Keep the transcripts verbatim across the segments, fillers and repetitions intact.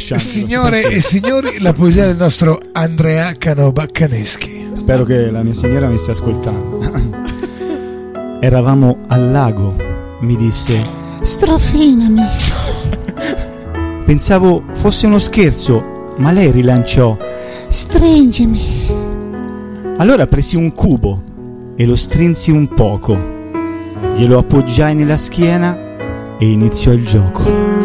rovesciando. Signore e signori, la poesia del nostro Andrea Canova Caneschi. Spero che la mia signora mi stia ascoltando. Eravamo al lago, mi disse: strofinami. Pensavo fosse uno scherzo, ma lei rilanciò: stringimi. Allora presi un cubo e lo strinsi un poco, glielo appoggiai nella schiena e iniziò il gioco.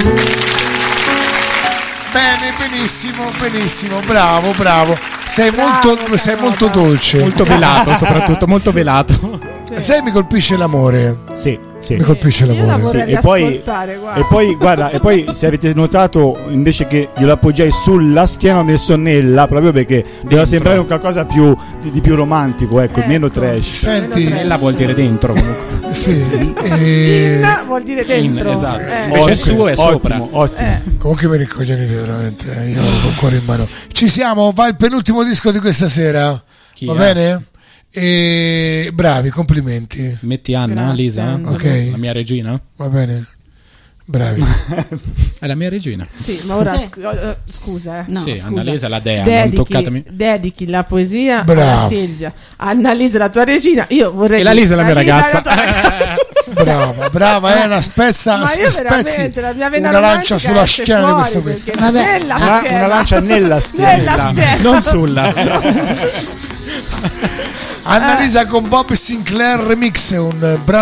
Bene, benissimo, benissimo, bravo, bravo. Sei Bravo, molto, sei bravo. molto dolce. Molto velato, soprattutto, molto velato. Sì. Sai, mi colpisce l'amore. Sì, sì. Mi colpisce Io la l'amore. vorrei Sì, e poi- riascoltare, guarda. E poi guarda, e poi se avete notato, invece che glielo appoggiai sulla schiena ho messo nella, proprio perché doveva sembrare un qualcosa più di, di più romantico, ecco, Ecco. meno trash. Senti, Nella vuol dire dentro comunque. sì, eh, In vuol dire dentro. In, esatto. Eh. Invece il suo è sopra. Ottimo, ottimo. Eh. comunque mi rincoglionite veramente. eh, Io ho il cuore in mano. Ci siamo, va il penultimo disco di questa sera. Chi Va è? bene? E bravi, complimenti. Metti Anna, Grazie, Lisa, Angelo. Ok. la mia regina. Va bene? Bravi. È la mia regina. Sì, ma ora Sì. sc- eh, scusa, eh. No, sì, scusa. Annalisa è la dea, non toccatemi. Dedichi, dedichi la poesia Bravo. a Silvia. Annalisa la tua regina. Io vorrei E la che- Lisa è la mia Lisa ragazza. tua ragazza. Brava, brava, è una spezza, Ma io spezzi veramente la mia vena una lancia romantica sulla esce schiena di fuori, questo qui. perché Vabbè. nella Una, schiena. una lancia nella schiena. Nella schiena. Non sulla. Annalisa con Bob Sinclair Remix, un brano